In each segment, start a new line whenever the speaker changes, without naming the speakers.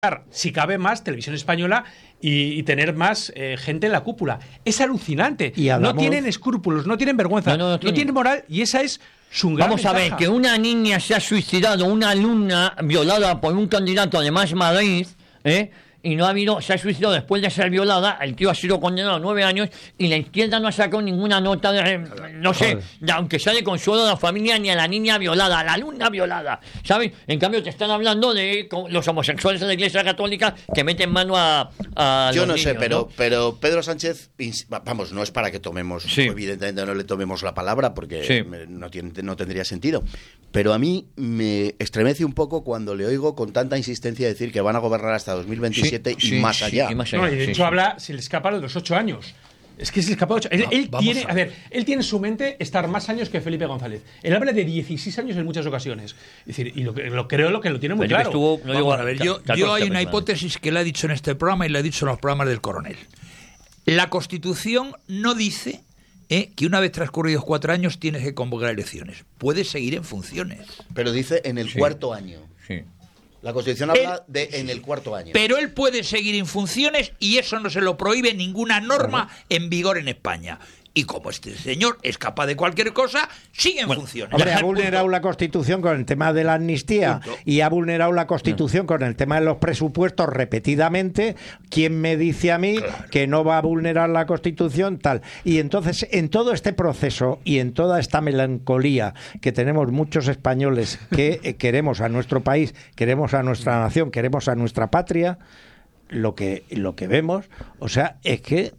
si cabe más, Televisión Española y tener más gente en la cúpula. Es alucinante. No tienen escrúpulos, no tienen vergüenza, no tienen moral, y esa es su gran
Vamos a ver,
ventaja.
que una niña se ha suicidado, una alumna violada por un candidato de Más Madrid, y no ha habido, se ha suicidado después de ser violada, el tío ha sido condenado a 9 años y la izquierda no ha sacado ninguna nota de, no sé, aunque sea de consuelo a la familia ni a la niña violada, a la alumna violada, ¿sabes? En cambio te están hablando de los homosexuales de la Iglesia Católica que meten mano a
yo no
los
sé,
niños,
pero Pedro Sánchez, vamos, no es para que tomemos, evidentemente no le tomemos la palabra porque no tendría sentido, pero a mí me estremece un poco cuando le oigo con tanta insistencia decir que van a gobernar hasta 2027 y más allá.
Y de hecho habla, se le escapa lo de los 8 años. Es que se le escapa 8. Él tiene en su mente estar más años que Felipe González. Él habla de 16 años en muchas ocasiones. Es decir, y creo que lo tiene muy claro.
Yo hay una hipótesis que le he dicho en este programa y le he dicho en los programas del Coronel. La Constitución no dice que una vez transcurridos 4 años tienes que convocar elecciones. Puedes seguir en funciones.
Pero dice en el cuarto año. Sí. La Constitución habla de en el cuarto año.
Pero él puede seguir en funciones y eso no se lo prohíbe ninguna norma en vigor en España. Y como este señor es capaz de cualquier cosa, sigue en funciones.
Hombre, ha vulnerado la Constitución con el tema de la amnistía y ha vulnerado la Constitución con el tema de los presupuestos repetidamente. ¿Quién me dice a mí que no va a vulnerar la Constitución? Tal. Y entonces, en todo este proceso y en toda esta melancolía que tenemos muchos españoles que queremos a nuestro país, queremos a nuestra nación, queremos a nuestra patria, lo que vemos, o sea, es que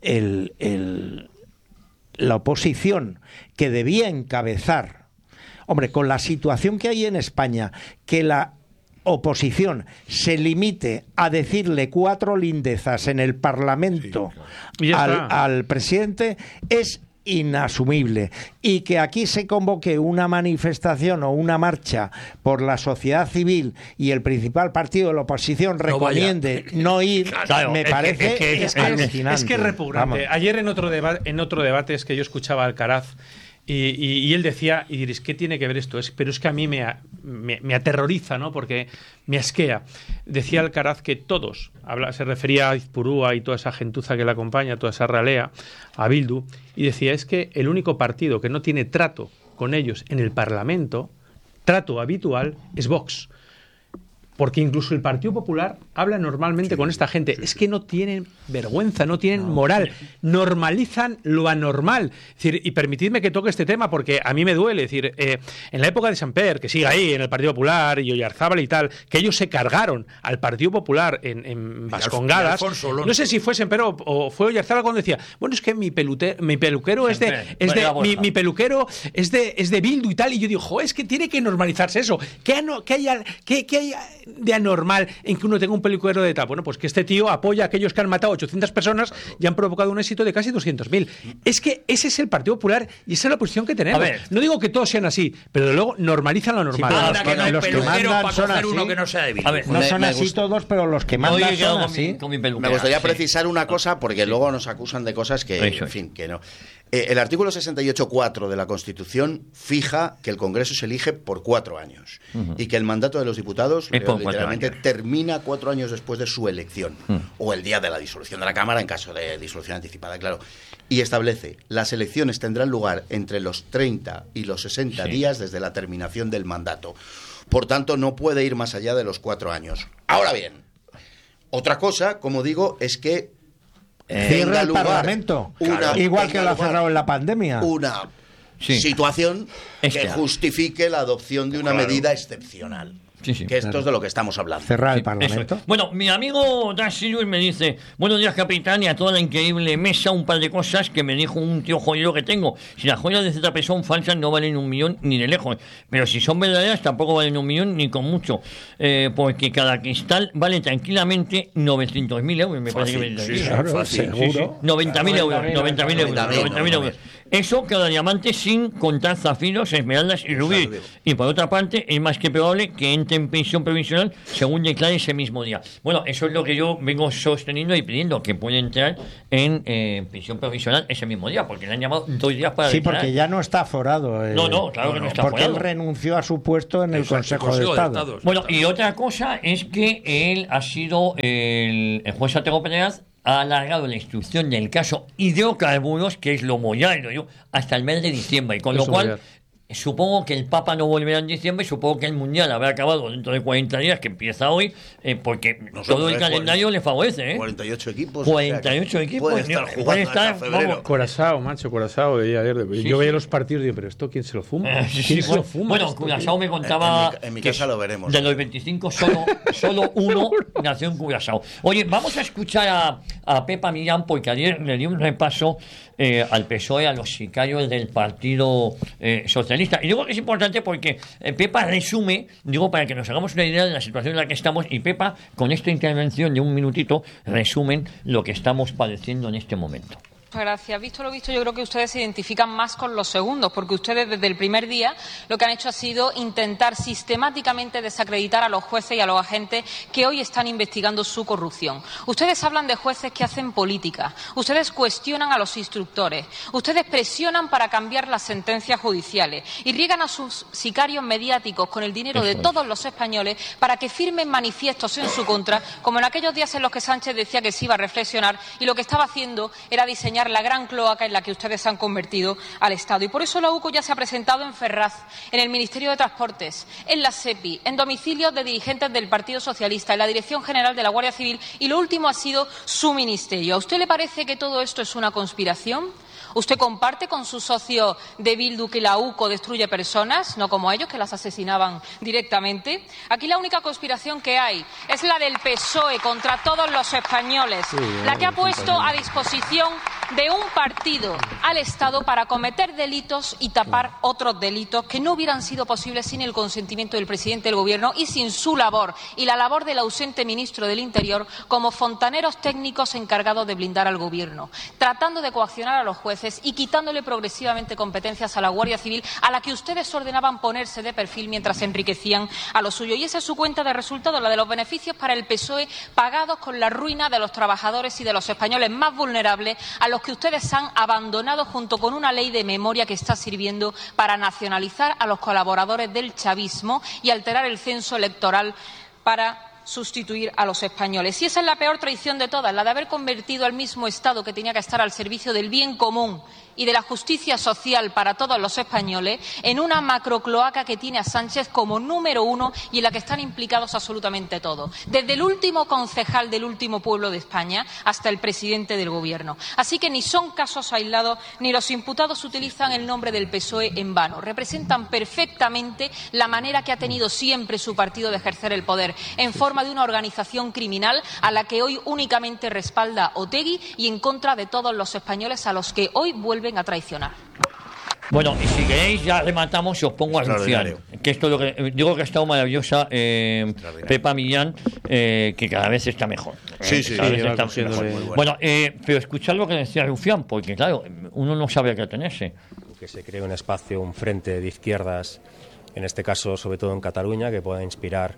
la oposición que debía encabezar, hombre, con la situación que hay en España, que la oposición se limite a decirle 4 lindezas en el Parlamento al presidente, es inasumible. Y que aquí se convoque una manifestación o una marcha por la sociedad civil y el principal partido de la oposición recomiende no ir, me parece que es alucinante.
Es que es repugnante. Ayer en otro debate es que yo escuchaba a Alcaraz y él decía, y diréis, ¿qué tiene que ver esto? Pero es que a mí me aterroriza, ¿no? Porque me asquea. Decía Alcaraz que todos, se refería a Izpurúa y toda esa gentuza que le acompaña, toda esa ralea, a Bildu, y decía, es que el único partido que no tiene trato con ellos en el Parlamento, trato habitual, es Vox. Porque incluso el Partido Popular habla normalmente con esta gente. Es que no tienen vergüenza, no tienen moral. Normalizan lo anormal. Es decir, y permitidme que toque este tema porque a mí me duele. Es decir, en la época de Samper, que sigue ahí en el Partido Popular, y Oyarzábal y tal, que ellos se cargaron al Partido Popular en Vascongadas. No sé si fue Samper o fue Oyarzábal cuando decía, bueno, es que mi peluquero es mi peluquero es de Bildu y tal. Y yo digo, es que tiene que normalizarse eso. ¿Qué hay de anormal en que uno tenga un peluquero de tal? Bueno, pues que este tío apoya a aquellos que han matado a 800 personas y han provocado un éxito de casi 200.000. Es que ese es el Partido Popular y esa es la posición que tenemos. No digo que todos sean así, pero de luego normalizan lo normal.
Los que mandan son así.
Uno que no sea de Bildu.
No son así todos, pero los que mandan son así.
Me gustaría precisar una cosa porque luego nos acusan de cosas que, en fin, que no. El artículo 68.4 de la Constitución fija que el Congreso se elige por 4 años y que el mandato de los diputados literalmente termina 4 años después de su elección o el día de la disolución de la Cámara en caso de disolución anticipada, claro. Y establece, las elecciones tendrán lugar entre los 30 y los 60 días desde la terminación del mandato. Por tanto, no puede ir más allá de los 4 años. Ahora bien, otra cosa, como digo, es que
cierra el Parlamento, igual que lo ha cerrado en la pandemia.
Una situación que justifique la adopción de una medida excepcional. Que esto es de lo que estamos hablando.
Cerrar el Parlamento.
Bueno, mi amigo Darcy Lewis me dice, buenos días, capitán, y a toda la increíble mesa, un par de cosas que me dijo un tío joyero que tengo. Si las joyas de ZP son falsas, no valen 1 millón ni de lejos. Pero si son verdaderas, tampoco valen 1 millón ni con mucho. Porque cada cristal vale tranquilamente 900.000 euros. Me parece que
seguro.
90.000 euros. 90.000 euros. Eso cada diamante sin contar zafiros, esmeraldas y rubíes. Y por otra parte, es más que probable que entre en prisión provisional según declare ese mismo día. Bueno, eso es lo que yo vengo sosteniendo y pidiendo, que puede entrar en prisión provisional ese mismo día, porque le han llamado 2 días para declarar.
Porque ya no está aforado.
Claro que no está
porque
aforado.
Él renunció a su puesto en el Consejo de Estado.
Bueno, y otra cosa es que él ha sido el juez Santiago Peneraz ha alargado la instrucción del caso hidrocarburos, que es lo Moyano, hasta el mes de diciembre, y con lo cual supongo que el Papa no volverá en diciembre, supongo que el Mundial habrá acabado dentro de 40 días, que empieza hoy, porque todo el calendario le favorece.
48 equipos.
48 equipos.
Puede estar jugando
Curazao, macho, Curazao. Yo veía los partidos y digo, ¿pero esto quién se lo fuma? ¿Quién se lo fuma?
Bueno, Curazao me contaba
en mi casa lo veremos.
De los 25, solo uno nació en Curazao. Oye, vamos a escuchar a Pepa Millán, porque ayer le dio un repaso al PSOE, a los sicarios del Partido Socialista. Y digo que es importante porque Pepa resume, para que nos hagamos una idea de la situación en la que estamos, y Pepa, con esta intervención de un minutito, resumen lo que estamos padeciendo en este momento.
Gracias. Visto lo visto, yo creo que ustedes se identifican más con los segundos, porque ustedes desde el primer día lo que han hecho ha sido intentar sistemáticamente desacreditar a los jueces y a los agentes que hoy están investigando su corrupción. Ustedes hablan de jueces que hacen política, ustedes cuestionan a los instructores, ustedes presionan para cambiar las sentencias judiciales y riegan a sus sicarios mediáticos con el dinero de todos los españoles para que firmen manifiestos en su contra, como en aquellos días en los que Sánchez decía que se iba a reflexionar y lo que estaba haciendo era diseñar la gran cloaca en la que ustedes han convertido al Estado. Y por eso la UCO ya se ha presentado en Ferraz, en el Ministerio de Transportes, en la SEPI, en domicilios de dirigentes del Partido Socialista, en la Dirección General de la Guardia Civil, y lo último ha sido su ministerio. ¿A usted le parece que todo esto es una conspiración? ¿Usted comparte con su socio de Bildu que la UCO destruye personas, no como ellos, que las asesinaban directamente? Aquí la única conspiración que hay es la del PSOE contra todos los españoles, la que ha puesto a disposición de un partido al Estado para cometer delitos y tapar otros delitos que no hubieran sido posibles sin el consentimiento del presidente del Gobierno y sin su labor y la labor del ausente ministro del Interior como fontaneros técnicos encargados de blindar al Gobierno, tratando de coaccionar a los jueces y quitándole progresivamente competencias a la Guardia Civil, a la que ustedes ordenaban ponerse de perfil mientras enriquecían a lo suyo. Y esa es su cuenta de resultados, la de los beneficios para el PSOE pagados con la ruina de los trabajadores y de los españoles más vulnerables, a los que ustedes han abandonado junto con una ley de memoria que está sirviendo para nacionalizar a los colaboradores del chavismo y alterar el censo electoral para sustituir a los españoles. Y esa es la peor traición de todas, la de haber convertido al mismo Estado que tenía que estar al servicio del bien común y de la justicia social para todos los españoles en una macrocloaca que tiene a Sánchez como número 1 y en la que están implicados absolutamente todos, desde el último concejal del último pueblo de España hasta el presidente del Gobierno. Así que ni son casos aislados ni los imputados utilizan el nombre del PSOE en vano. Representan perfectamente la manera que ha tenido siempre su partido de ejercer el poder, en forma de una organización criminal a la que hoy únicamente respalda Otegi y en contra de todos los españoles a los que hoy vuelven a traicionar.
Bueno, y si queréis ya rematamos y os pongo a anunciar que esto lo que digo, que ha estado maravillosa Pepa Millán, que cada vez está mejor.
Sí,
está mejor. Bueno, pero escuchad lo que decía Rufián, porque claro, uno no sabe a qué atenerse.
Que se cree un espacio, un frente de izquierdas, en este caso sobre todo en Cataluña, que pueda inspirar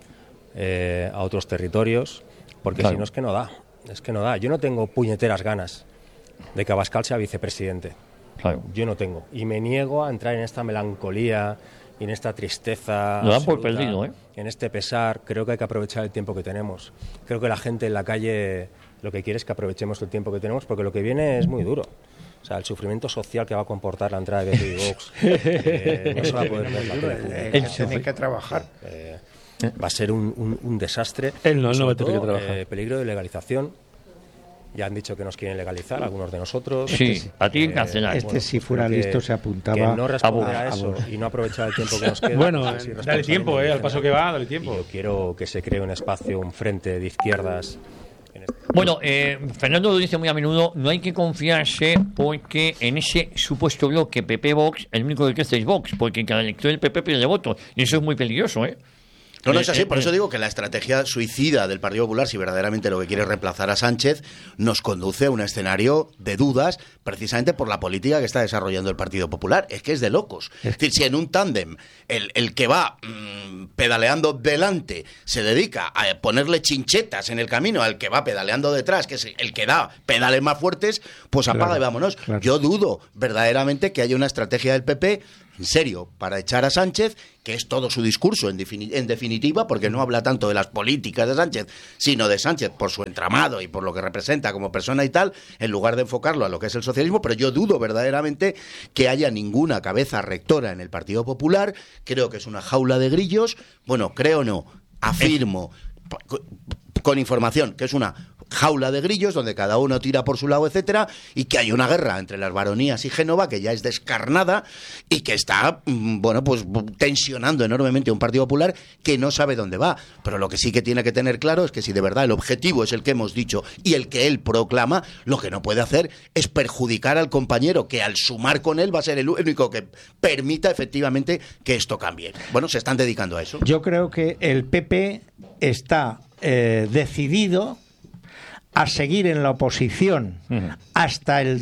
a otros territorios, porque si no es que no da. Yo no tengo puñeteras ganas de que Abascal sea vicepresidente.
Claro.
Yo no tengo. Y me niego a entrar en esta melancolía y en esta tristeza.
Lo dan por perdido,
en este pesar. Creo que hay que aprovechar el tiempo que tenemos. Creo que la gente en la calle lo que quiere es que aprovechemos el tiempo que tenemos, porque lo que viene es muy duro. O sea, el sufrimiento social que va a comportar la entrada de BP y Vox no se va a poder ver la película.
Tiene que trabajar.
Va a ser un desastre.
Él no va a tener que trabajar.
Peligro de legalización. Ya han dicho que nos quieren legalizar, algunos de nosotros.
Sí, a ti cancelar.
Si fuera listo se apuntaba
que no responder a eso y no aprovechar el tiempo que nos queda.
Bueno, dale tiempo, al paso que va, dale tiempo.
Y yo quiero que se cree un espacio, un frente de izquierdas.
Bueno, Fernando lo dice muy a menudo, no hay que confiarse porque en ese supuesto bloque PP-Vox, el único que crece es Vox, porque cada elector del PP pierde votos, y eso es muy peligroso,
No es así, por eso digo que la estrategia suicida del Partido Popular, si verdaderamente lo que quiere es reemplazar a Sánchez, nos conduce a un escenario de dudas, precisamente por la política que está desarrollando el Partido Popular. Es que es de locos. Es decir, si en un tándem el que va pedaleando delante se dedica a ponerle chinchetas en el camino al que va pedaleando detrás, que es el que da pedales más fuertes, pues apaga y vámonos. Claro. Yo dudo verdaderamente que haya una estrategia del PP en serio para echar a Sánchez, que es todo su discurso en definitiva, porque no habla tanto de las políticas de Sánchez, sino de Sánchez por su entramado y por lo que representa como persona y tal, en lugar de enfocarlo a lo que es el socialismo. Pero yo dudo verdaderamente que haya ninguna cabeza rectora en el Partido Popular. Creo que es una jaula de grillos. Bueno, creo no, afirmo con información que es una jaula de grillos donde cada uno tira por su lado, etcétera, y que hay una guerra entre las baronías y Génova que ya es descarnada y que está, bueno, pues tensionando enormemente a un Partido Popular que no sabe dónde va. Pero lo que sí que tiene que tener claro es que si de verdad el objetivo es el que hemos dicho y el que él proclama, lo que no puede hacer es perjudicar al compañero que al sumar con él va a ser el único que permita efectivamente que esto cambie. Bueno, se están dedicando a eso.
Yo creo que el PP está decidido a seguir en la oposición hasta el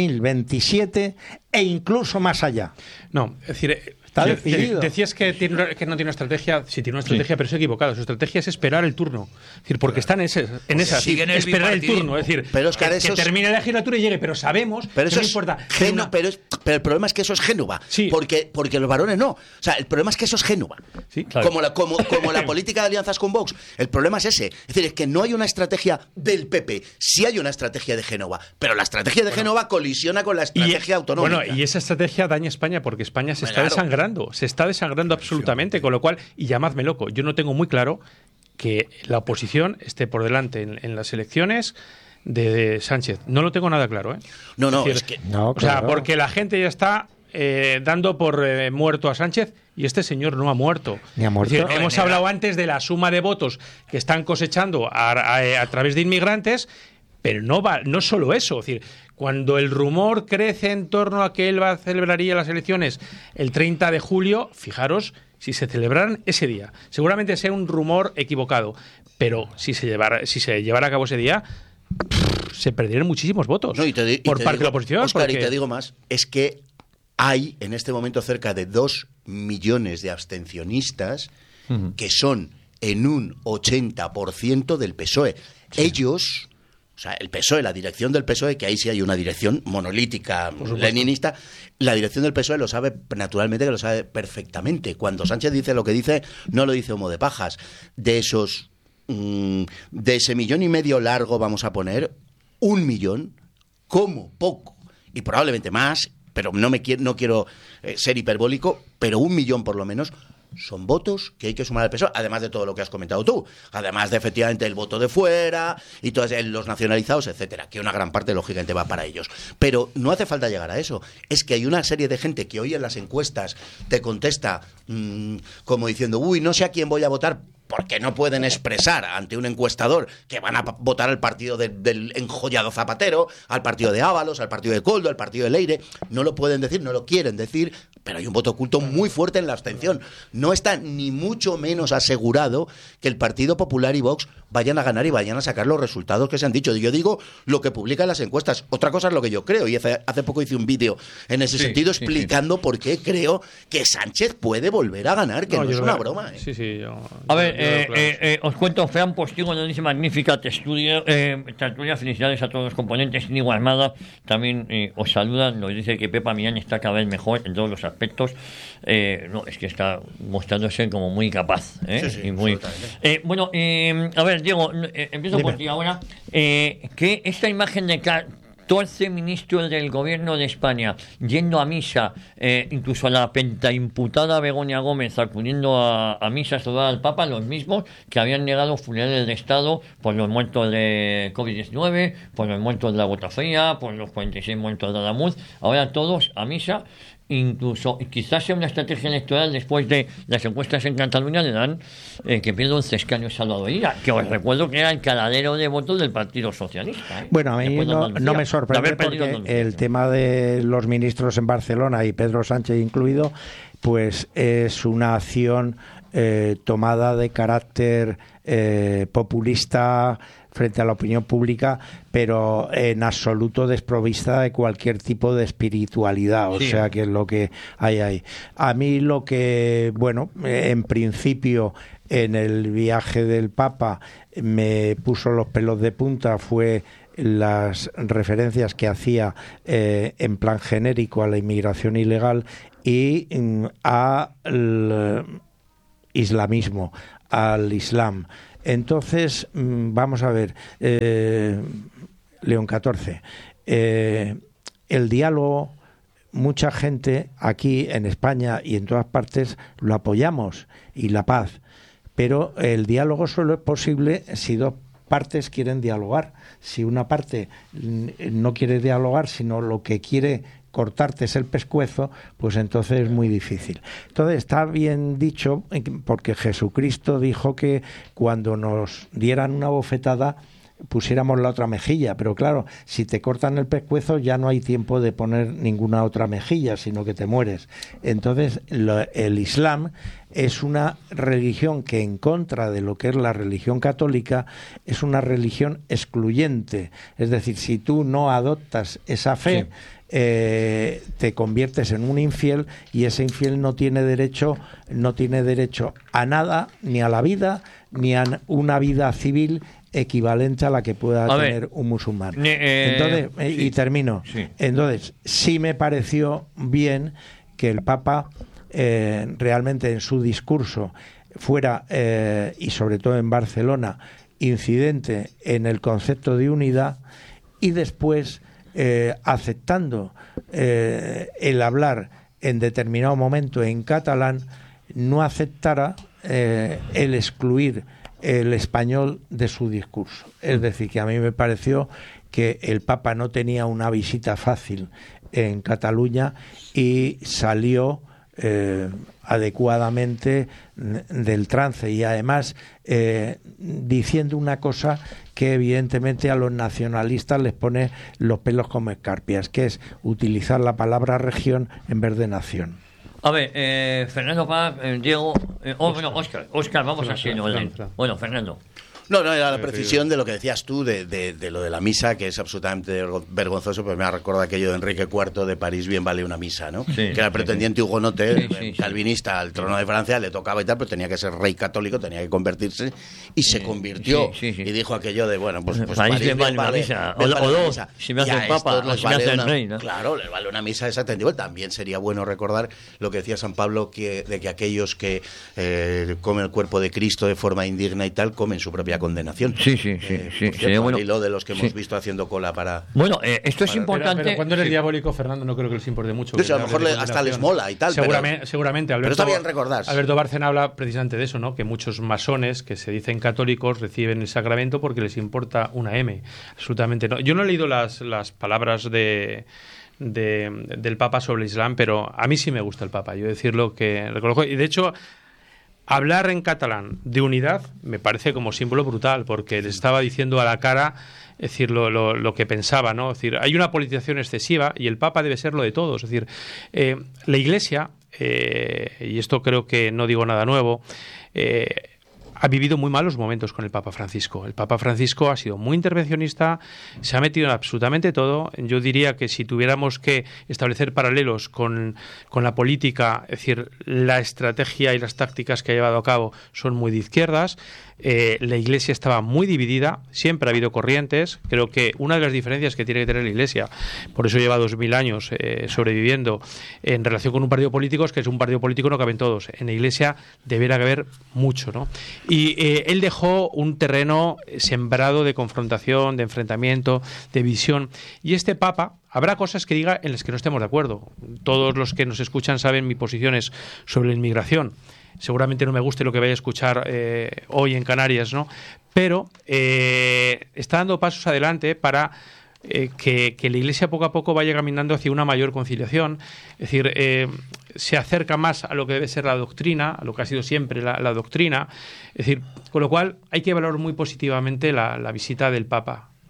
2027 e incluso más allá.
No, es decir,
está decidido.
Decías que no tiene una estrategia, sí tiene una estrategia, pero es equivocado. Su estrategia es esperar el turno. Es decir, porque están en esa, esperar el turno. Es decir,
pero es que
termine la legislatura y llegue, pero sabemos
pero
que
eso
no importa.
Pero el problema es que eso es Génova. Sí. Porque los varones no. O sea, el problema es que eso es Génova.
Sí, claro.
Como la política de alianzas con Vox. El problema es ese. Es decir, es que no hay una estrategia del PP. Sí hay una estrategia de Génova. Pero la estrategia de Génova colisiona con la estrategia autonómica.
Bueno, y esa estrategia daña a España porque España se está desangrando. Se está desangrando absolutamente. Con lo cual, y llamadme loco, yo no tengo muy claro que la oposición esté por delante en las elecciones de Sánchez. No lo tengo nada claro, ¿eh?
Es que
o sea, porque la gente ya está dando por muerto a Sánchez y este señor no ha muerto.
Ni ha muerto.
Es decir, hemos hablado antes de la suma de votos que están cosechando a través de inmigrantes, pero no solo eso. Es decir, cuando el rumor crece en torno a que él celebraría las elecciones el 30 de julio, fijaros si se celebraran ese día. Seguramente sea un rumor equivocado, pero si se llevara a cabo ese día, se perdieron muchísimos votos por parte de la oposición.
Óscar, y te digo más, es que hay en este momento cerca de 2 millones de abstencionistas que son en un 80% del PSOE. Sí. Ellos, o sea, el PSOE, la dirección del PSOE, que ahí sí hay una dirección monolítica, leninista, la dirección del PSOE lo sabe, naturalmente que lo sabe perfectamente. Cuando Sánchez dice lo que dice, no lo dice humo de pajas. De ese 1,5 millones largo, vamos a poner 1 millón, como poco, y probablemente más, pero no quiero ser hiperbólico, pero 1 millón por lo menos, son votos que hay que sumar al PSOE, además de todo lo que has comentado tú, además de efectivamente el voto de fuera y todos los nacionalizados, etcétera, que una gran parte lógicamente va para ellos. Pero no hace falta llegar a eso. Es que hay una serie de gente que hoy en las encuestas te contesta como diciendo, uy, no sé a quién voy a votar, porque no pueden expresar ante un encuestador que van a votar al partido del enjollado Zapatero, al partido de Ábalos, al partido de Coldo, al partido de Leire. No lo pueden decir, no lo quieren decir, pero hay un voto oculto muy fuerte en la abstención. No está ni mucho menos asegurado que el Partido Popular y Vox vayan a ganar y vayan a sacar los resultados que se han dicho. Yo digo lo que publican las encuestas. Otra cosa es lo que yo creo, y hace poco hice un vídeo en ese sentido explicando por qué creo que Sánchez puede volver a ganar, que no es una broma.
A ver, os cuento, Fran Postigo nos dice magnífica tertulia, felicidades a todos los componentes. Íñigo Armada también os saluda, nos dice que Pepa Millán está cada vez mejor en todos los aspectos. No, es que está mostrándose como muy capaz, y muy bueno. A ver, Diego, empiezo por ti ahora. Que esta imagen de 14 ministros del gobierno de España yendo a misa, incluso a la pentaimputada Begoña Gómez acudiendo a misa saludar al Papa, los mismos que habían negado funerales de Estado por los muertos de COVID-19, por los muertos de la Gota Fría, por los 46 muertos de Adamuz, ahora todos a misa. Incluso, quizás sea una estrategia electoral después de las encuestas en Cataluña, le dan que pierde 11 escaños Salvador Illa, que os recuerdo que era el caladero de votos del Partido Socialista.
Bueno, a mí no me sorprende porque el tema de los ministros en Barcelona y Pedro Sánchez incluido, pues es una acción tomada de carácter populista frente a la opinión pública, pero en absoluto desprovista de cualquier tipo de espiritualidad, o sea que es lo que hay ahí. A mí lo que, bueno, en principio en el viaje del Papa me puso los pelos de punta fue las referencias que hacía en plan genérico a la inmigración ilegal y al islamismo, al Islam. Entonces, vamos a ver, León XIV, el diálogo, mucha gente aquí en España y en todas partes lo apoyamos, y la paz, pero el diálogo solo es posible si dos partes quieren dialogar. Si una parte no quiere dialogar, sino lo que quiere cortarte es el pescuezo, pues entonces es muy difícil. Entonces está bien dicho, porque Jesucristo dijo que cuando nos dieran una bofetada pusiéramos la otra mejilla, pero claro, si te cortan el pescuezo ya no hay tiempo de poner ninguna otra mejilla, sino que te mueres. Entonces el Islam es una religión que, en contra de lo que es la religión católica, es una religión excluyente. Es decir, si tú no adoptas esa fe, te conviertes en un infiel, y ese infiel no tiene derecho a nada, ni a la vida, ni a una vida civil equivalente a la que pueda tener un musulmán. Entonces, y termino. Entonces, sí me pareció bien que el Papa realmente en su discurso fuera, y sobre todo en Barcelona, incidente en el concepto de unidad, y después aceptando el hablar en determinado momento en catalán, no aceptara el excluir el español de su discurso. Es decir, que a mí me pareció que el Papa no tenía una visita fácil en Cataluña y salió adecuadamente del trance, y además diciendo una cosa que evidentemente a los nacionalistas les pone los pelos como escarpias, que es utilizar la palabra región en vez de nación.
A ver, Fernando Paz, Diego, Óscar, vamos así, ¿no? Bueno, Fernando.
No, era la precisión de lo que decías tú, de lo de la misa, que es absolutamente vergonzoso, pues me ha recordado aquello de Enrique IV de París, bien vale una misa, ¿no? Que era el pretendiente hugonote, calvinista al trono de Francia, le tocaba y tal, pero tenía que ser rey católico, tenía que convertirse, y se convirtió, y dijo aquello de, bueno, pues
París bien vale una misa, o dos, si me hace el Papa, o si me hace el rey, ¿no?
Claro, les vale una misa exactamente. También sería bueno recordar lo que decía San Pablo, de que aquellos que comen el cuerpo de Cristo de forma indigna y tal, comen su propia condenación.
Sí.
Bueno, y lo de los que hemos visto haciendo cola para...
Bueno, esto es importante...
Pero cuando eres diabólico, Fernando, no creo que les importe mucho.
A lo mejor hasta les mola y tal.
Seguramente.
Pero está bien recordar.
Alberto Bárcena habla precisamente de eso, ¿no? Que muchos masones que se dicen católicos reciben el sacramento porque les importa una M. Absolutamente no. Yo no he leído las palabras del Papa sobre el Islam, pero a mí sí me gusta el Papa. Yo decirlo que reconozco. Y de hecho, hablar en catalán de unidad me parece como símbolo brutal, porque les estaba diciendo a la cara, es decir, lo que pensaba, ¿no? Es decir, hay una politización excesiva y el Papa debe ser lo de todos. Es decir, la Iglesia, y esto creo que no digo nada nuevo, ha vivido muy malos momentos con el Papa Francisco. El Papa Francisco ha sido muy intervencionista, se ha metido en absolutamente todo. Yo diría que si tuviéramos que establecer paralelos con la política, es decir, la estrategia y las tácticas que ha llevado a cabo son muy de izquierdas. La Iglesia estaba muy dividida, siempre ha habido corrientes. Creo que una de las diferencias que tiene que tener la Iglesia, por eso lleva 2000 años sobreviviendo en relación con un partido político, es que es un partido político, no caben todos. En la Iglesia deberá haber mucho, ¿no? Y él dejó un terreno sembrado de confrontación, de enfrentamiento, de visión. Y este Papa, habrá cosas que diga en las que no estemos de acuerdo. Todos los que nos escuchan saben mis posiciones sobre la inmigración. Seguramente no me guste lo que vaya a escuchar hoy en Canarias, ¿no? Pero está dando pasos adelante para que la Iglesia poco a poco vaya caminando hacia una mayor conciliación. Es decir, se acerca más a lo que debe ser la doctrina, a lo que ha sido siempre la doctrina. Es decir, con lo cual hay que valorar muy positivamente la visita del Papa. O sea,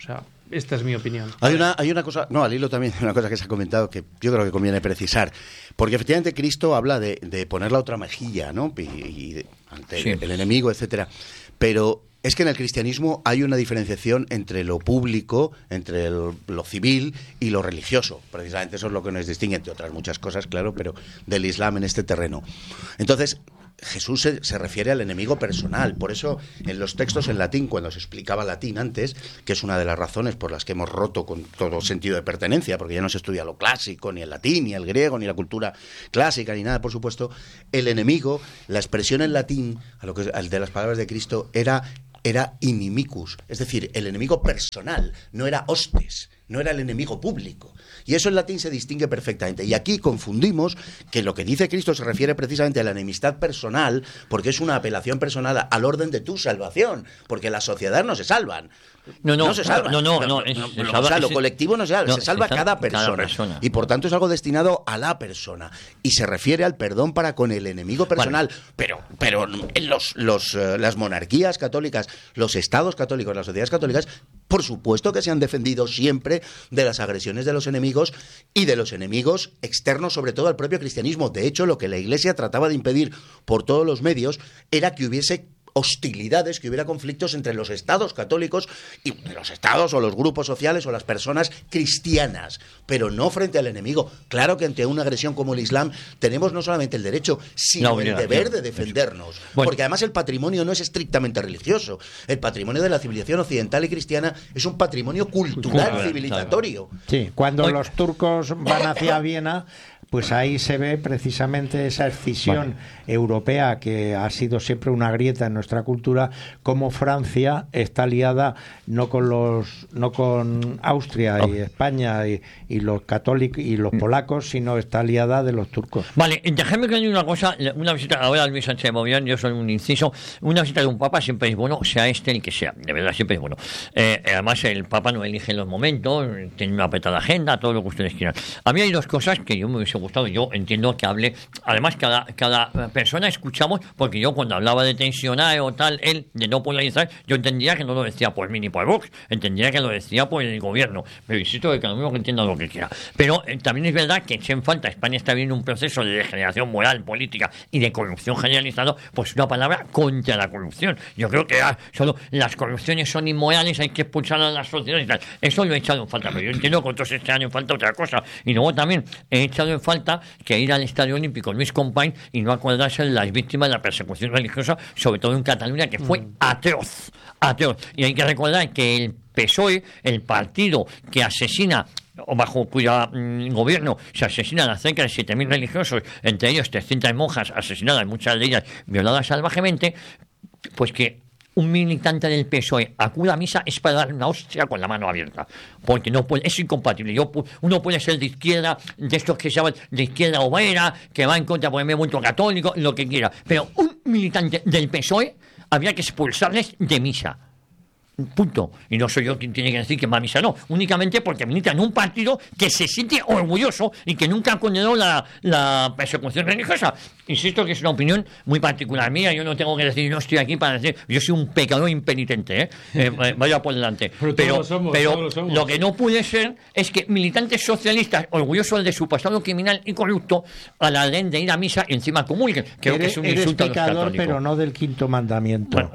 Esta es mi opinión.
Hay una cosa, no, al hilo también, una cosa que se ha comentado que yo creo que conviene precisar, porque efectivamente Cristo habla de poner la otra mejilla, ¿no? Ante el enemigo, etcétera. Pero es que en el cristianismo hay una diferenciación entre lo público, entre lo civil y lo religioso. Precisamente eso es lo que nos distingue, entre otras muchas cosas, claro, pero del Islam en este terreno. Entonces, Jesús se refiere al enemigo personal. Por eso, en los textos en latín, cuando se explicaba latín antes, que es una de las razones por las que hemos roto con todo sentido de pertenencia, porque ya no se estudia lo clásico, ni el latín, ni el griego, ni la cultura clásica, ni nada, por supuesto, el enemigo, la expresión en latín, al de las palabras de Cristo, era inimicus, es decir, el enemigo personal, no era hostes, no era el enemigo público. Y eso en latín se distingue perfectamente. Y aquí confundimos que lo que dice Cristo se refiere precisamente a la enemistad personal, porque es una apelación personal al orden de tu salvación, porque las sociedades no se salvan. No se salvan. O sea, lo colectivo no se salva, se salva cada persona. Y por tanto es algo destinado a la persona. Y se refiere al perdón para con el enemigo personal. Vale. Pero las monarquías católicas, los estados católicos, las sociedades católicas, por supuesto que se han defendido siempre de las agresiones de los enemigos y de los enemigos externos, sobre todo al propio cristianismo. De hecho, lo que la Iglesia trataba de impedir por todos los medios era que hubiese hostilidades, que hubiera conflictos entre los estados católicos y los estados o los grupos sociales o las personas cristianas, pero no frente al enemigo. Claro que ante una agresión como el Islam tenemos no solamente el derecho, sino el deber de defendernos. Porque además el patrimonio no es estrictamente religioso. El patrimonio de la civilización occidental y cristiana es un patrimonio cultural civilizatorio.
Sí, cuando los turcos van hacia Viena, pues ahí se ve precisamente esa escisión europea que ha sido siempre una grieta en nuestra cultura, como Francia está aliada no con Austria y España y los católicos y los polacos, sino está aliada de los turcos.
Vale, déjame que diga una cosa, una visita ahora a Luis Sánchez Movián, yo soy un inciso, una visita de un papa siempre es bueno, sea este el que sea, de verdad siempre es bueno. Además el papa no elige los momentos, tiene una apretada agenda, todo lo que ustedes quieran. A mí hay dos cosas que yo me hubiese gustado, yo entiendo que hable, además cada persona escuchamos, porque yo cuando hablaba de tensionar o tal, él de no polarizar, yo entendía que no lo decía por mí ni por Vox, entendía que lo decía por el gobierno, pero insisto que cada uno que entienda lo que quiera. Pero también es verdad que echa en falta, España está viviendo un proceso de degeneración moral, política y de corrupción generalizado, pues una palabra contra la corrupción. Yo creo que solo las corrupciones son inmorales, hay que expulsar a las sociedades y tal. Eso lo he echado en falta, pero yo entiendo que otros echan en falta otra cosa. Y luego también he echado en falta que ir al Estadio Olímpico Luis Companys y no acordarse de las víctimas de la persecución religiosa, sobre todo en Cataluña, que fue atroz. Y hay que recordar que el PSOE, el partido que asesina o bajo cuyo gobierno se asesinan a cerca de 7.000 religiosos, entre ellos 300 monjas asesinadas, muchas de ellas violadas salvajemente, pues que un militante del PSOE acuda a misa es para dar una hostia con la mano abierta, porque no puede, es incompatible. Uno puede ser de izquierda, de estos que se llaman de izquierda obrera, que va en contra por el movimiento católico, lo que quiera, pero un militante del PSOE habría que expulsarles de misa. Punto. Y no soy yo quien tiene que decir que va a misa, no. Únicamente porque milita en un partido que se siente orgulloso y que nunca ha condenado la persecución religiosa. Insisto que es una opinión muy particular mía. Yo no tengo que decir, no estoy aquí para decir, yo soy un pecador impenitente, vaya por delante. Pero lo que no puede ser es que militantes socialistas orgullosos de su pasado criminal y corrupto alarden de ir a misa y encima comulguen. Creo que es un insulto a los católicos.
Pero no del quinto mandamiento.
Bueno.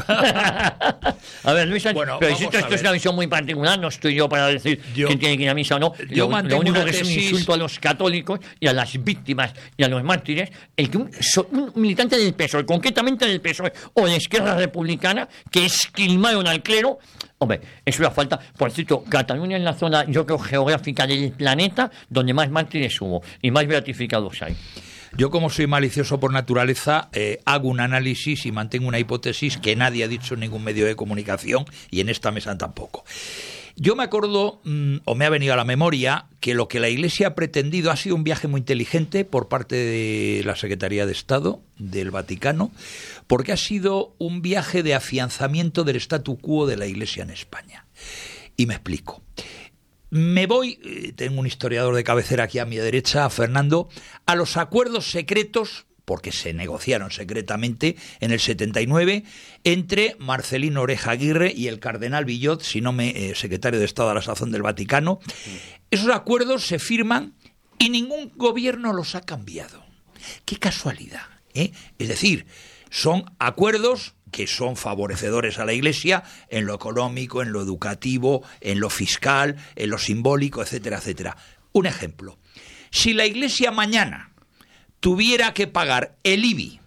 A ver, Luis, pero insisto, esto es una visión muy particular, no estoy yo para decir quién tiene que ir a misa o no. Lo único que es un insulto a los católicos y a las víctimas y a los mártires, el que un militante del PSOE, concretamente del PSOE o de Izquierda Republicana, que esquilmaron al clero, hombre, es una falta. Por cierto, Cataluña es la zona, yo creo, geográfica del planeta donde más mártires hubo y más beatificados hay.
Yo, como soy malicioso por naturaleza, hago un análisis y mantengo una hipótesis que nadie ha dicho en ningún medio de comunicación y en esta mesa tampoco. Yo me acuerdo, o me ha venido a la memoria, que lo que la Iglesia ha pretendido ha sido un viaje muy inteligente por parte de la Secretaría de Estado del Vaticano, porque ha sido un viaje de afianzamiento del statu quo de la Iglesia en España. Y me explico. Me voy, tengo un historiador de cabecera aquí a mi derecha, Fernando, a los acuerdos secretos porque se negociaron secretamente en el 79 entre Marcelino Oreja Aguirre y el cardenal Villot, secretario de Estado a la sazón del Vaticano. Esos acuerdos se firman y ningún gobierno los ha cambiado. ¡Qué casualidad! Es decir, son acuerdos que son favorecedores a la Iglesia en lo económico, en lo educativo, en lo fiscal, en lo simbólico, etcétera, etcétera. Un ejemplo. Si la Iglesia mañana tuviera que pagar el IBI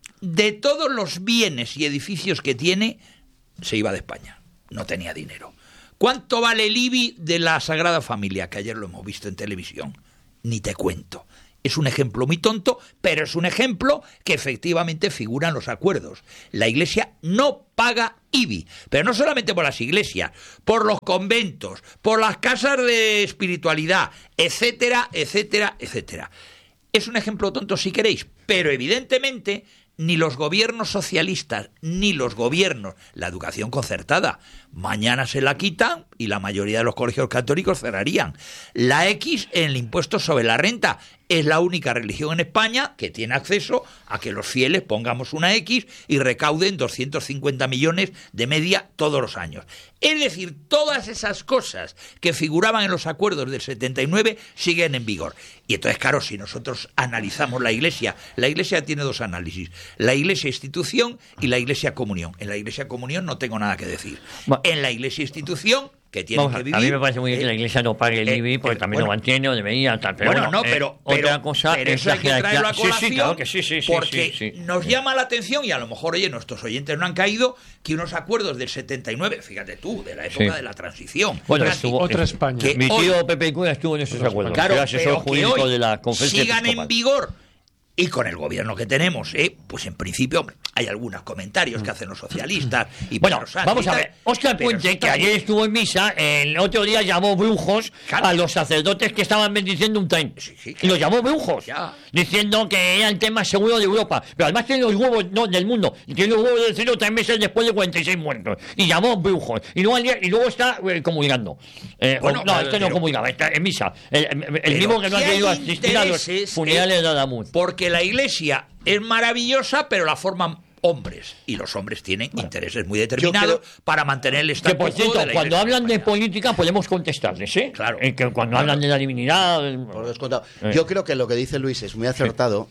de todos los bienes y edificios que tiene, se iba de España. No tenía dinero. ¿Cuánto vale el IBI de la Sagrada Familia? Que ayer lo hemos visto en televisión. Ni te cuento. Es un ejemplo muy tonto, pero es un ejemplo que efectivamente figura en los acuerdos. La Iglesia no paga IBI, pero no solamente por las iglesias, por los conventos, por las casas de espiritualidad, etcétera, etcétera, etcétera. Es un ejemplo tonto si queréis, pero evidentemente ni los gobiernos socialistas, ni los gobiernos, la educación concertada, mañana se la quitan y la mayoría de los colegios católicos cerrarían. La X en el impuesto sobre la renta es la única religión en España que tiene acceso a que los fieles pongamos una X y recauden 250 millones de media todos los años. Es decir, todas esas cosas que figuraban en los acuerdos del 79 siguen en vigor. Y entonces, claro, si nosotros analizamos la Iglesia tiene dos análisis: la Iglesia institución y la Iglesia comunión. En la Iglesia comunión no tengo nada que decir. En la Iglesia institución, que tienen que vivir...
A mí me parece muy bien que la Iglesia no pague el IBI, porque también lo mantiene o debería, tal, pero otra cosa
pero
es
eso hay que traerlo a colación,
sí, claro que sí,
porque nos llama la atención, y a lo mejor, oye, nuestros oyentes no han caído, que unos acuerdos del 79, fíjate tú, de la época de la transición,
bueno,
otra España.
Mi tío Pepe Cuya estuvo en esos acuerdos,
claro,
era asesor jurídico de la Conferencia
sigan
Episcopal.
En vigor. Y con el gobierno que tenemos, pues en principio, hombre, hay algunos comentarios que hacen los socialistas. Y
bueno, vamos a ver. Óscar Puente, que ayer estuvo en misa, el otro día llamó brujos a los sacerdotes que estaban bendiciendo un tren.
Sí, claro.
Y los llamó brujos, diciendo que era el tema seguro de Europa. Pero además tiene los huevos del mundo. Y tiene los huevos del cielo 3 meses después de 46 muertos. Y llamó brujos. Y luego está comulgando. No comulgaba, está en misa. El mismo que no ha querido asistir a los funerales de Adamuz.
Porque la Iglesia es maravillosa, pero la forman hombres, y los hombres tienen intereses muy determinados para mantener el status quo.
Que por cierto, cuando hablan de política podemos contestarles, ¿eh?
Claro.
Que cuando hablan de la divinidad...
Por descontado. Yo creo que lo que dice Luis es muy acertado.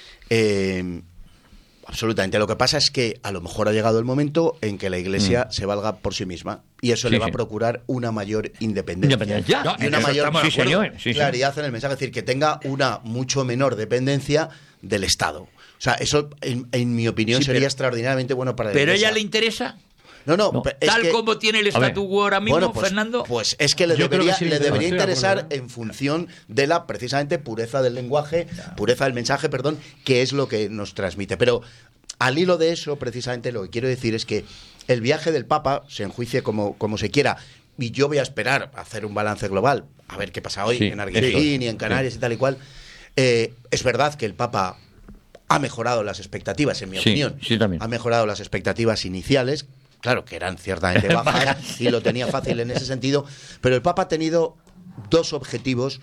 Absolutamente. Lo que pasa es que a lo mejor ha llegado el momento en que la Iglesia se valga por sí misma, y eso le va a procurar una mayor independencia. Y una mayor claridad en el mensaje. Es decir, que tenga una mucho menor dependencia del Estado. O sea, eso, en mi opinión, sería extraordinariamente bueno para la Iglesia.
¿Pero a ella le interesa?
No.
Tal como tiene el statu quo ahora mismo, Fernando.
Pues es que le debería interesar en función de la, precisamente, pureza del lenguaje, pureza del mensaje, que es lo que nos transmite. Pero al hilo de eso, precisamente, lo que quiero decir es que el viaje del Papa, se enjuicie como se quiera, y yo voy a esperar a hacer un balance global, a ver qué pasa hoy en Argentina y en Canarias y tal y cual. Es verdad que el Papa ha mejorado las expectativas, en mi opinión.
Sí, también.
Ha mejorado las expectativas iniciales, claro que eran ciertamente bajas y lo tenía fácil en ese sentido, pero el Papa ha tenido dos objetivos,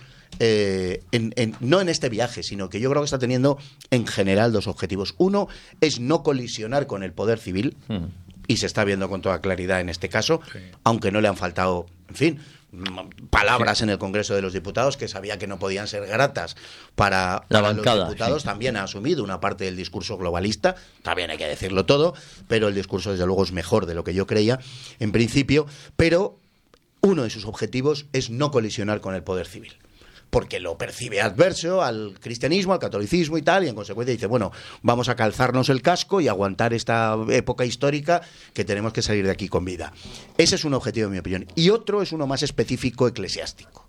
no en este viaje, sino que yo creo que está teniendo en general dos objetivos. Uno es no colisionar con el poder civil, y se está viendo con toda claridad en este caso, aunque no le han faltado, en fin, palabras en el Congreso de los Diputados que sabía que no podían ser gratas para los diputados. También ha asumido una parte del discurso globalista, también hay que decirlo todo, pero el discurso desde luego es mejor de lo que yo creía en principio. Pero uno de sus objetivos es no colisionar con el poder civil, porque lo percibe adverso al cristianismo, al catolicismo y tal, y en consecuencia dice, bueno, vamos a calzarnos el casco y aguantar esta época histórica, que tenemos que salir de aquí con vida. Ese es un objetivo, en mi opinión. Y otro es uno más específico, eclesiástico,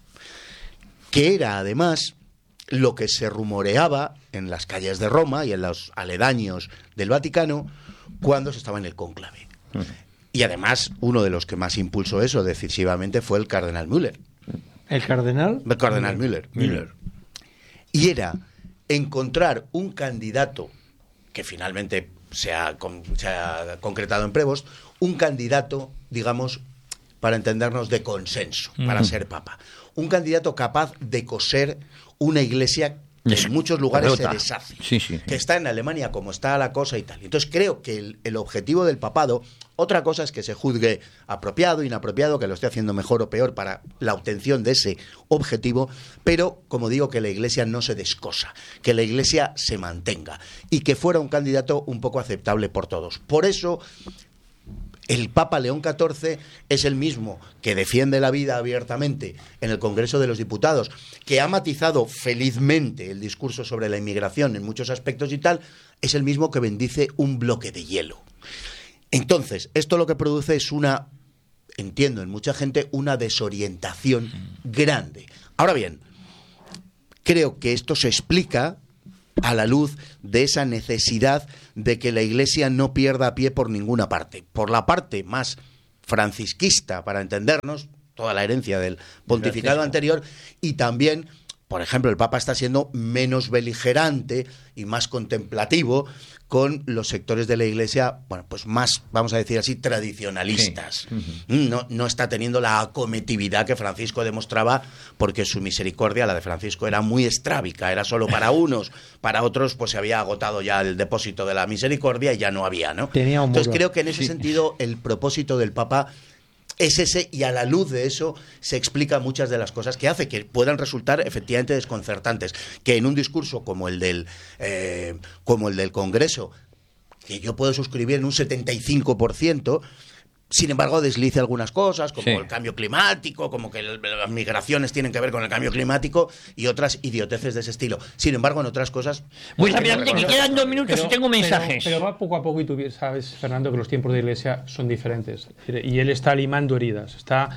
que era además lo que se rumoreaba en las calles de Roma y en los aledaños del Vaticano cuando se estaba en el cónclave. Y además, uno de los que más impulsó eso decisivamente fue el cardenal Müller.
¿El cardenal?
El cardenal Müller. Y era encontrar un candidato, que finalmente se ha concretado en Prevost, un candidato, digamos, para entendernos, de consenso, para ser papa. Un candidato capaz de coser una iglesia En muchos lugares se deshace.
Sí, sí.
Que está en Alemania como está la cosa y tal. Entonces creo que el objetivo del papado, otra cosa es que se juzgue apropiado, inapropiado, que lo esté haciendo mejor o peor para la obtención de ese objetivo, pero, como digo, que la Iglesia no se descosa, que la Iglesia se mantenga y que fuera un candidato un poco aceptable por todos. Por eso el Papa León XIV es el mismo que defiende la vida abiertamente en el Congreso de los Diputados, que ha matizado felizmente el discurso sobre la inmigración en muchos aspectos y tal, es el mismo que bendice un bloque de hielo. Entonces, esto lo que produce es entiendo en mucha gente, una desorientación grande. Ahora bien, creo que esto se explica a la luz de esa necesidad de que la Iglesia no pierda pie por ninguna parte. Por la parte más francisquista, para entendernos, toda la herencia del pontificado anterior, y también, por ejemplo, el Papa está siendo menos beligerante y más contemplativo con los sectores de la Iglesia, bueno, pues más, vamos a decir así, tradicionalistas. Sí. No está teniendo la acometividad que Francisco demostraba, porque su misericordia, la de Francisco, era muy estrábica, era solo para unos, para otros pues se había agotado ya el depósito de la misericordia y ya no había, ¿no? Entonces creo que en ese sentido el propósito del Papa es ese, y a la luz de eso se explican muchas de las cosas que hace, que puedan resultar efectivamente desconcertantes, que en un discurso como el del Congreso, que yo puedo suscribir en un 75%, sin embargo deslice algunas cosas, como el cambio climático, como que las migraciones tienen que ver con el cambio climático y otras idioteces de ese estilo. Sin embargo, en otras cosas...
Muy rápidamente, que quedan 2 minutos y tengo mensajes.
Pero va poco a poco, y tú sabes, Fernando, que los tiempos de Iglesia son diferentes. Y él está limando heridas,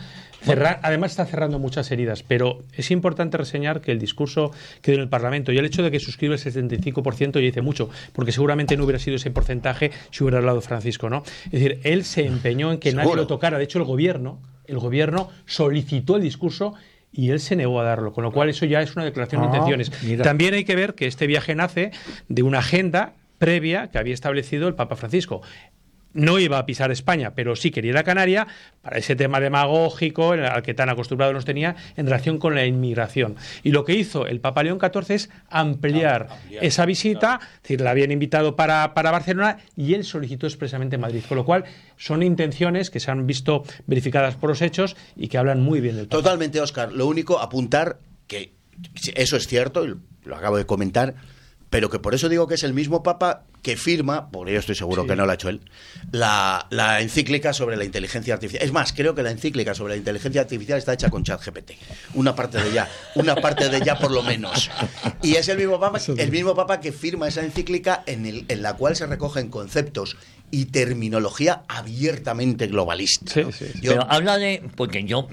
además está cerrando muchas heridas, pero es importante reseñar que el discurso que dio en el Parlamento y el hecho de que suscribe el 75% ya dice mucho, porque seguramente no hubiera sido ese porcentaje si hubiera hablado Francisco, ¿no? Es decir, él se empeñó en que nadie lo tocara. De hecho, el gobierno solicitó el discurso y él se negó a darlo, con lo cual eso ya es una declaración de intenciones. Mira. También hay que ver que este viaje nace de una agenda previa que había establecido el Papa Francisco. No iba a pisar España, pero sí quería ir a Canarias para ese tema demagógico al que tan acostumbrado nos tenía en relación con la inmigración. Y lo que hizo el Papa León XIV es ampliar esa visita, es decir, la habían invitado para Barcelona y él solicitó expresamente Madrid, con lo cual son intenciones que se han visto verificadas por los hechos y que hablan muy bien del Papa.
Totalmente, Óscar. Lo único, apuntar que eso es cierto, y lo acabo de comentar, pero que por eso digo que es el mismo Papa que firma, porque yo estoy seguro que no lo ha hecho él, la encíclica sobre la inteligencia artificial. Es más, creo que la encíclica sobre la inteligencia artificial está hecha con ChatGPT. Una parte de ella por lo menos. Y es el mismo Papa que firma esa encíclica en la cual se recogen conceptos y terminología abiertamente globalista, ¿no?
Pero habla de... Porque yo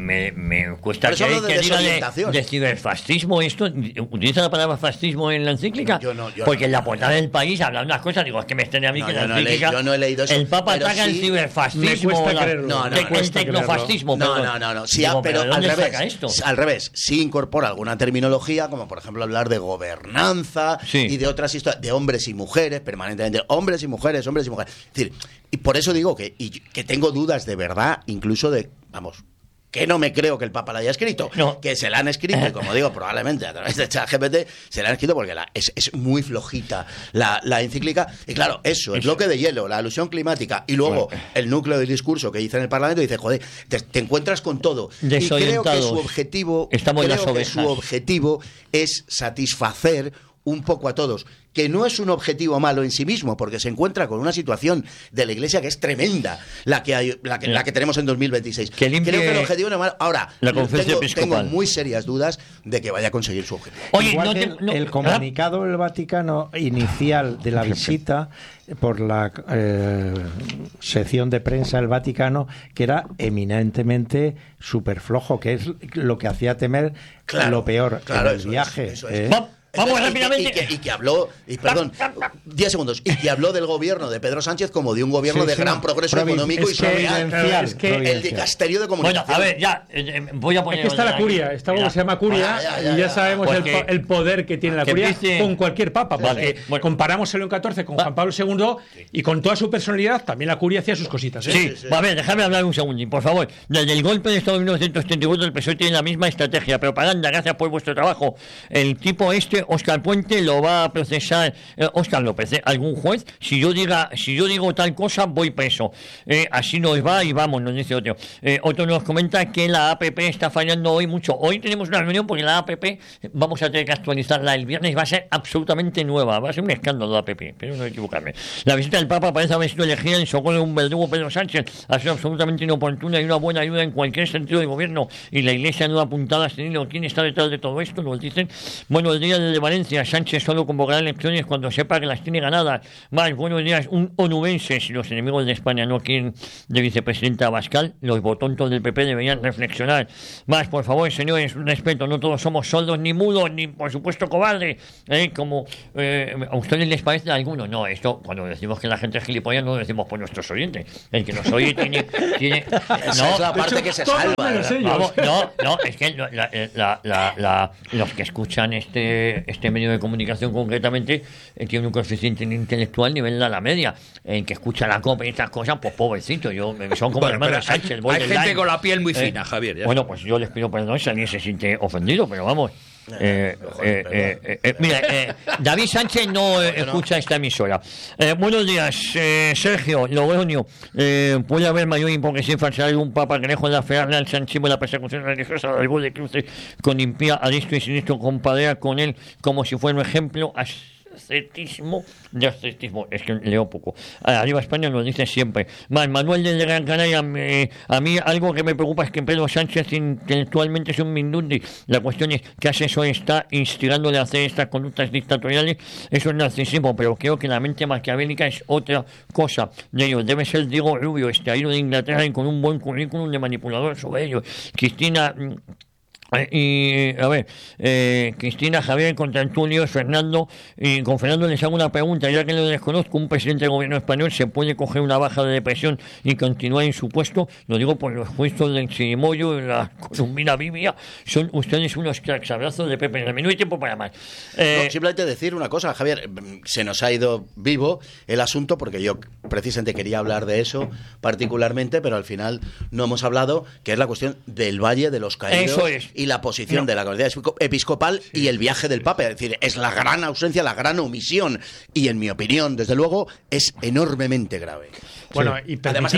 me cuesta creer que diga de ciberfascismo. ¿Esto utiliza la palabra fascismo en la encíclica? Porque en la portada del País habla unas cosas, digo, es que me extraña a mí que la encíclica...
Yo no he leído eso.
El Papa ataca el ciberfascismo, el tecnofascismo.
No. Sí, digo, pero al revés, sí incorpora alguna terminología, como por ejemplo hablar de gobernanza y de otras historias, de hombres y mujeres, permanentemente, hombres y mujeres. Es decir, y por eso digo que tengo dudas de verdad, incluso de, que no me creo que el Papa la haya escrito, que se la han escrito, y como digo, probablemente a través de ChatGPT se la han escrito porque es muy flojita la encíclica. Y claro, eso, el bloque de hielo, la alusión climática, y luego el núcleo del discurso que dice en el Parlamento, dice, joder, te encuentras con todo. Y creo que su objetivo es satisfacer un poco a todos, que no es un objetivo malo en sí mismo, porque se encuentra con una situación de la Iglesia que es tremenda, la que tenemos en 2026. Creo que el objetivo no es malo. Ahora, tengo muy serias dudas de que vaya a conseguir su objetivo.
El comunicado del Vaticano inicial de la visita por la sección de prensa del Vaticano, que era eminentemente súper flojo, que es lo que hacía temer lo peor en el viaje.
Eso es. Vamos rápidamente. Y que habló, 10 segundos, y que habló del gobierno de Pedro Sánchez como de un gobierno de gran progreso económico y social.
Es que
el dicasterio de comunicación.
Bueno, a ver, ya, voy a poner...
Es que está la curia, está algo que se llama curia, y ya sabemos el poder que tiene la curia con cualquier papa, porque comparamos el León XIV con Juan Pablo II, y con toda su personalidad, también la curia hacía sus cositas.
Sí, a ver, déjame hablar un segundín, por favor. Desde el golpe de Estado de 1934, el PSOE tiene la misma estrategia. Propaganda, gracias por vuestro trabajo. El tipo Óscar Puente lo va a procesar Óscar López, algún juez. Si yo digo tal cosa, voy preso. Así nos va y vamos, nos dice otro. Otro nos comenta que la APP está fallando hoy mucho. Hoy tenemos una reunión porque la APP vamos a tener que actualizarla el viernes. Va a ser absolutamente nueva. Va a ser un escándalo la APP, pero no equivocarme. La visita del Papa parece haber sido elegida en socorro de un verdugo, Pedro Sánchez. Ha sido absolutamente inoportuna y una buena ayuda en cualquier sentido de gobierno. Y la Iglesia no apuntada a tenido. ¿Quién está detrás de todo esto? Nos dicen. Buenos días desde Valencia. Sánchez solo convocará elecciones cuando sepa que las tiene ganadas. Más buenos días. Un onubense. Si los enemigos de España no quieren de vicepresidenta Abascal, los botontos del PP deberían reflexionar. Más, por favor, señores, un respeto. No todos somos sordos ni mudos, ni por supuesto cobardes. Como a ustedes les parece a algunos. No, esto cuando decimos que la gente es gilipollas no lo decimos por nuestros oyentes. El que nos oye tiene
esa es la parte que se salva.
Vamos, no, es que los que escuchan este medio de comunicación concretamente tienen un coeficiente intelectual nivel de la media. El que escucha la COPE y estas cosas, pues pobrecito, son como hermanos Sánchez.
Hay gente con la piel muy fina, Javier.
Bueno, pues yo les pido perdón si alguien se siente ofendido, pero vamos. Mira, David Sánchez no escucha esta emisora. Buenos días, Sergio Logroño. ¿Puede haber mayor hipocresía en falsear algún papa que lejos de afearle al sanchismo y la persecución religiosa del de cruces con impía a diestro y siniestro compadrea con él como si fuera un ejemplo ascetismo? Es que leo poco. Arriba España nos dice siempre. Manuel de Gran Canaria, a mí algo que me preocupa es que Pedro Sánchez intelectualmente es un mindundi. La cuestión es que asesor está instigándole a hacer estas conductas dictatoriales. Eso es narcisismo, pero creo que la mente maquiavélica es otra cosa de ellos. Debe ser Diego Rubio, extraído de Inglaterra y con un buen currículum de manipulador sobre ellos. Cristina... Cristina, Javier, Contra-Antulio, Fernando, y con Fernando les hago una pregunta, ya que lo desconozco. ¿Un presidente del gobierno español se puede coger una baja de depresión y continuar en su puesto? Lo digo por los juicios del Chirimoyo y la Columbina Biblia. Son ustedes unos cracks. Abrazos de Pepe. No hay tiempo para más.
Simplemente decir una cosa, Javier, se nos ha ido vivo el asunto porque yo precisamente quería hablar de eso particularmente, pero al final no hemos hablado, que es la cuestión del Valle de los Caídos.
Eso es.
Y la posición de la comunidad episcopal y el viaje del Papa. Es decir, es la gran ausencia, la gran omisión. Y en mi opinión, desde luego, es enormemente grave.
Bueno, y
además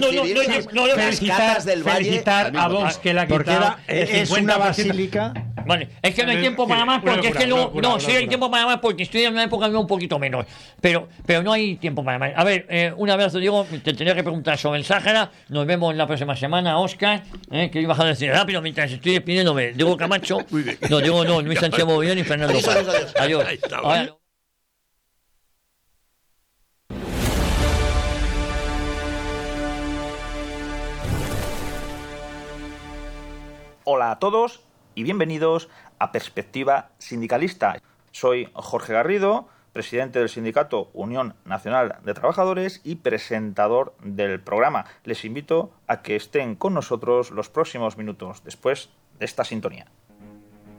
felicitar a Vox, que la quitado
es una basílica.
Vale, es que no hay tiempo para más porque es que luego... No, sí hay tiempo para más porque estoy en una época un poquito menos. Pero no hay tiempo para más. A ver, un abrazo, Diego. Te tenía que preguntar sobre el Sáhara. Nos vemos la próxima semana, Óscar. Que iba a decir rápido mientras estoy despidiéndome. Diego Camacho. No, Luis Sánchez Bovión y Fernando. Adiós.
Hola a todos y bienvenidos a Perspectiva Sindicalista. Soy Jorge Garrido, presidente del sindicato Unión Nacional de Trabajadores y presentador del programa. Les invito a que estén con nosotros los próximos minutos después de esta sintonía.